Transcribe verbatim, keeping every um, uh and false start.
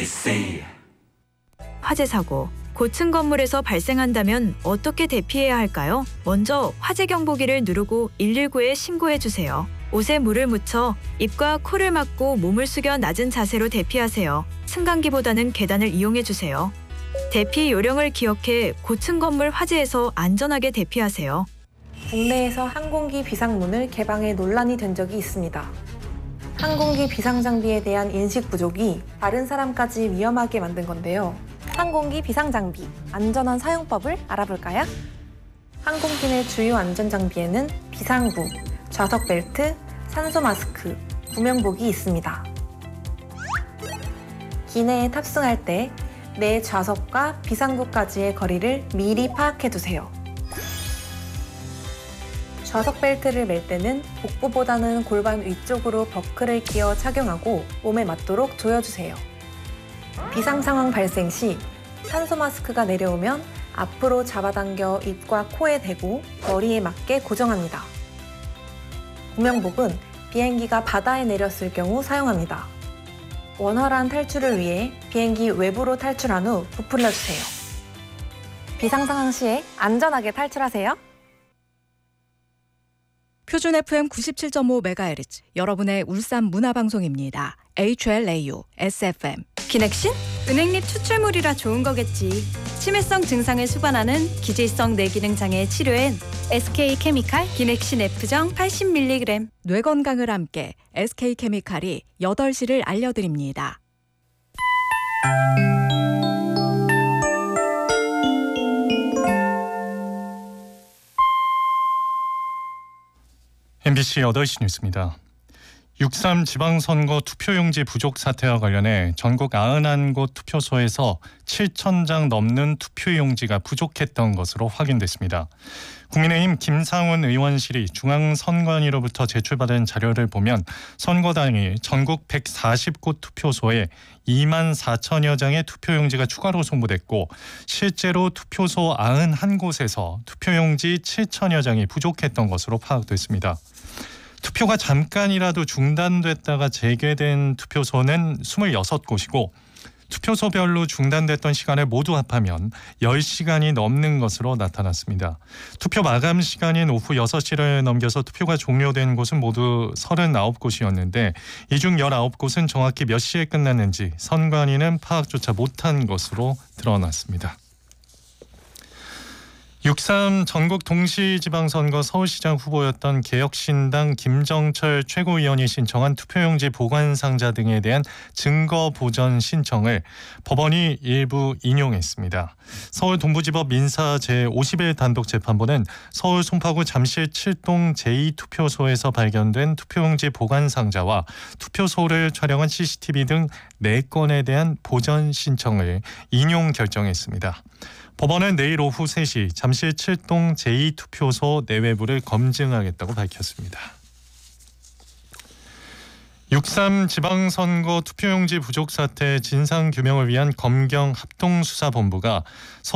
엠비씨 화재 사고, 고층 건물에서 발생한다면 어떻게 대피해야 할까요? 먼저 화재 경보기를 누르고 일일구에 신고해 주세요. 옷에 물을 묻혀 입과 코를 막고 몸을 숙여 낮은 자세로 대피하세요. 승강기보다는 계단을 이용해 주세요. 대피 요령을 기억해 고층 건물 화재에서 안전하게 대피하세요. 국내에서 항공기 비상문을 개방해 논란이 된 적이 있습니다. 항공기 비상장비에 대한 인식 부족이 다른 사람까지 위험하게 만든 건데요. 항공기 비상장비, 안전한 사용법을 알아볼까요? 항공기 내 주요 안전장비에는 비상구, 좌석 벨트, 산소 마스크, 구명복이 있습니다. 기내에 탑승할 때 내 좌석과 비상구까지의 거리를 미리 파악해두세요. 좌석 벨트를 멜 때는 복부보다는 골반 위쪽으로 버클을 끼워 착용하고 몸에 맞도록 조여주세요. 비상 상황 발생 시 산소 마스크가 내려오면 앞으로 잡아당겨 입과 코에 대고 머리에 맞게 고정합니다. 구명복은 비행기가 바다에 내렸을 경우 사용합니다. 원활한 탈출을 위해 비행기 외부로 탈출한 후 부풀려주세요. 비상 상황 시에 안전하게 탈출하세요. 표준 에프엠 구십칠 점 오 메가헤르츠 여러분의 울산 문화방송입니다. 에이치엘에이유 에스에프엠 기넥신? 은행잎 추출물이라 좋은 거겠지. 치매성 증상을 수반하는 기질성 뇌기능 장애 치료엔 에스케이케미칼 기넥신 F정 팔십 밀리그램. 뇌 건강을 함께 에스케이케미칼이 여덟 시를 알려드립니다. 엠비씨 여덟 시 뉴스입니다. 육삼 지방선거 투표용지 부족 사태와 관련해 전국 구십일 곳 투표소에서 칠천 장 넘는 투표용지가 부족했던 것으로 확인됐습니다. 국민의힘 김상훈 의원실이 중앙선관위로부터 제출받은 자료를 보면 선거 당일 전국 백사십 곳 투표소에 이만 사천여 장의 투표용지가 추가로 송부됐고 실제로 투표소 구십일 곳에서 투표용지 칠천여 장이 부족했던 것으로 파악됐습니다. 투표가 잠깐이라도 중단됐다가 재개된 투표소는 이십육 곳이고 투표소별로 중단됐던 시간을 모두 합하면 열 시간이 넘는 것으로 나타났습니다. 투표 마감 시간인 오후 여섯 시를 넘겨서 투표가 종료된 곳은 모두 서른아홉 곳이었는데 이 중 열아홉 곳은 정확히 몇 시에 끝났는지 선관위는 파악조차 못한 것으로 드러났습니다. 육삼 전국 동시지방선거 서울시장 후보였던 개혁신당 김정철 최고위원이 신청한 투표용지 보관상자 등에 대한 증거보전 신청을 법원이 일부 인용했습니다. 서울 동부지법 민사 제오십 일 단독재판부는 서울 송파구 잠실 칠 동 제이 투표소에서 발견된 투표용지 보관상자와 투표소를 촬영한 씨씨티비 등 네 건에 대한 보전 신청을 인용 결정했습니다. 법원은 내일 오후 세 시 잠실 칠 동 제이 투표소 내외부를 검증하겠다고 밝혔습니다. 육삼 지방선거 투표용지 부족 사태 진상규명을 위한 검경 합동수사본부가